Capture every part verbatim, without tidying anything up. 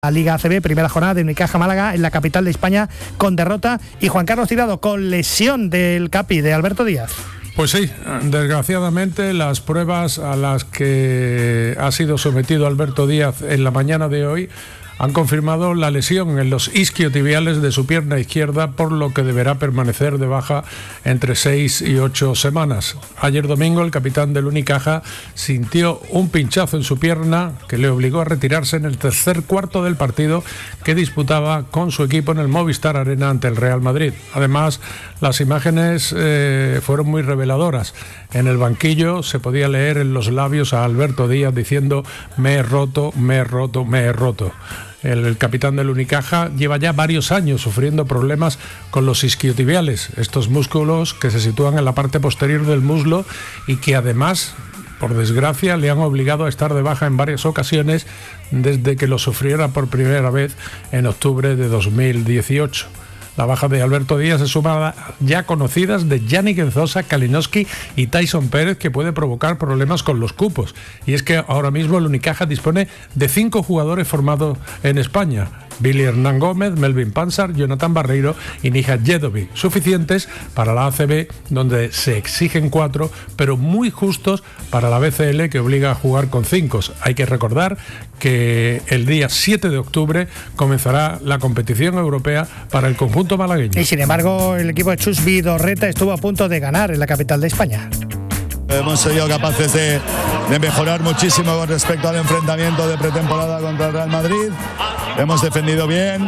La Liga A C B, primera jornada de Unicaja Málaga en la capital de España con derrota, y Juan Carlos Tirado con lesión del Capi de Alberto Díaz. Pues sí, desgraciadamente las pruebas a las que ha sido sometido Alberto Díaz en la mañana de hoy han confirmado la lesión en los isquiotibiales de su pierna izquierda, por lo que deberá permanecer de baja entre seis y ocho semanas. Ayer domingo el capitán del Unicaja sintió un pinchazo en su pierna que le obligó a retirarse en el tercer cuarto del partido que disputaba con su equipo en el Movistar Arena ante el Real Madrid. Además, las imágenes eh, fueron muy reveladoras. En el banquillo se podía leer en los labios a Alberto Díaz diciendo: me he roto, me he roto, me he roto. El, el capitán del Unicaja lleva ya varios años sufriendo problemas con los isquiotibiales, estos músculos que se sitúan en la parte posterior del muslo y que además, por desgracia, le han obligado a estar de baja en varias ocasiones desde que lo sufriera por primera vez en octubre de dos mil dieciocho. La baja de Alberto Díaz es sumada ya conocidas de Yannick Enzosa, Kalinowski y Tyson Pérez, que puede provocar problemas con los cupos. Y es que ahora mismo el Unicaja dispone de cinco jugadores formados en España: Billy Hernán Gómez, Melvin Pansar, Jonathan Barreiro y Nihat Jedovic, suficientes para la A C B, donde se exigen cuatro, pero muy justos para la B C L, que obliga a jugar con cinco. Hay que recordar que el día siete de octubre comenzará la competición europea para el conjunto malagueño. Y sin embargo, el equipo de Chus Vidorreta estuvo a punto de ganar en la capital de España. Hemos sido capaces de, de mejorar muchísimo con respecto al enfrentamiento de pretemporada contra el Real Madrid. Hemos defendido bien.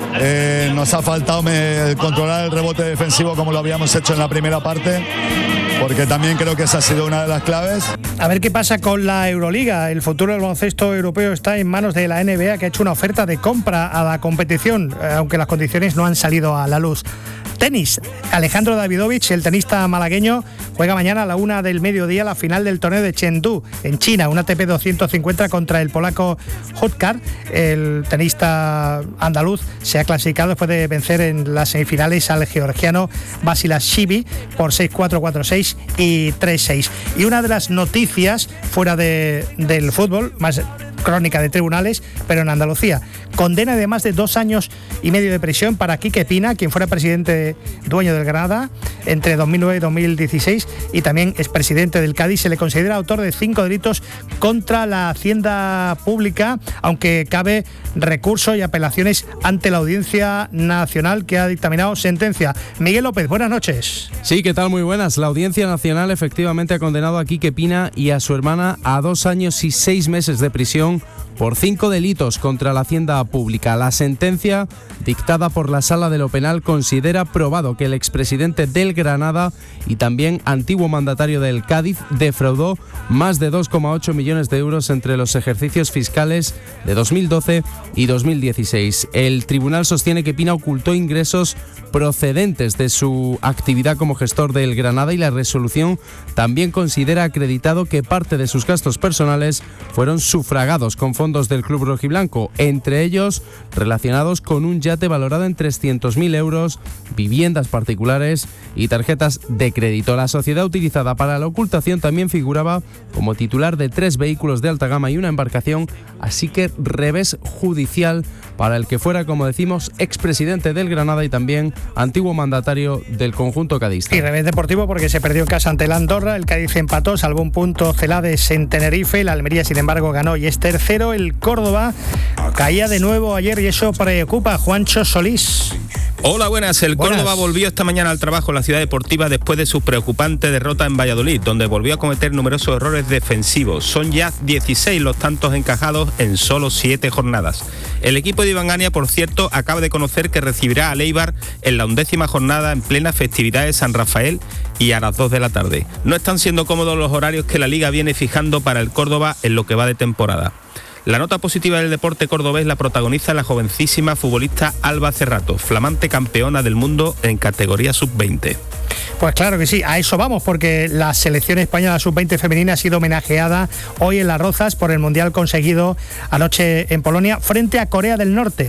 Eh, nos ha faltado me, controlar el rebote defensivo como lo habíamos hecho en la primera parte, porque también creo que esa ha sido una de las claves. A ver qué pasa con la Euroliga. El futuro del baloncesto europeo está en manos de la N B A, que ha hecho una oferta de compra a la competición, aunque las condiciones no han salido a la luz. Tenis. Alejandro Davidovich, el tenista malagueño, juega mañana a la una del mediodía la final del torneo de Chengdu, en China, un A T P doscientos cincuenta contra el polaco Hodkar. El tenista andaluz se ha clasificado después de vencer en las semifinales al georgiano Basilashvili por seis cuatro, cuatro seis y tres seis. Y una de las noticias fuera de, del fútbol, más crónica de tribunales, pero en Andalucía: condena de más de dos años y medio de prisión para Quique Pina, quien fuera presidente dueño del Granada entre dos mil nueve y dos mil dieciséis y también expresidente del Cádiz. Se le considera autor de cinco delitos contra la hacienda pública, aunque cabe recurso y apelaciones ante la Audiencia Nacional, que ha dictaminado sentencia. Miguel López, buenas noches. Sí, ¿qué tal? Muy buenas. La Audiencia Nacional efectivamente ha condenado a Quique Pina y a su hermana a dos años y seis meses de prisión por cinco delitos contra la hacienda pública. La sentencia, dictada por la Sala de lo Penal, considera probado que el expresidente del Granada y también antiguo mandatario del Cádiz defraudó más de dos coma ocho millones de euros entre los ejercicios fiscales de dos mil doce y dos mil dieciséis. El tribunal sostiene que Pina ocultó ingresos procedentes de su actividad como gestor del Granada, y la resolución también considera acreditado que parte de sus gastos personales fueron sufragados con fondos del club rojiblanco, entre ellos relacionados con un yate valorado en trescientos mil euros, viviendas particulares y tarjetas de crédito. La sociedad utilizada para la ocultación también figuraba como titular de tres vehículos de alta gama y una embarcación, así que revés judicial para el que fuera, como decimos, expresidente del Granada y también antiguo mandatario del conjunto cadista. Y revés deportivo porque se perdió en casa ante el Andorra, el Cádiz empató, salvó un punto Celades en Tenerife, la Almería sin embargo ganó y es tercero, el Córdoba caía de nuevo ayer y eso preocupa. Juancho Solís. Hola, buenas. El buenas. Córdoba volvió esta mañana al trabajo en la ciudad deportiva después de su preocupante derrota en Valladolid, donde volvió a cometer numerosos errores defensivos. Son ya dieciséis los tantos encajados en solo siete jornadas. El equipo de Iván Ania, por cierto, acaba de conocer que recibirá al Eibar en la undécima jornada en plena festividad de San Rafael y a las dos de la tarde. No están siendo cómodos los horarios que la Liga viene fijando para el Córdoba en lo que va de temporada. La nota positiva del deporte cordobés la protagoniza la jovencísima futbolista Alba Cerrato, flamante campeona del mundo en categoría sub veinte. Pues claro que sí, a eso vamos, porque la selección española sub veinte femenina ha sido homenajeada hoy en Las Rozas por el mundial conseguido anoche en Polonia frente a Corea del Norte.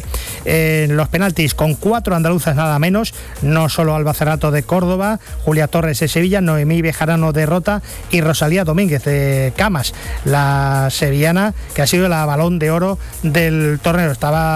en los penaltis con cuatro andaluzas nada menos, no solo Alba Cerrato de Córdoba, Julia Torres de Sevilla, Noemí Bejarano de Rota y Rosalía Domínguez de Camas, la sevillana que ha sido la Balón de Oro del torneo. Estaba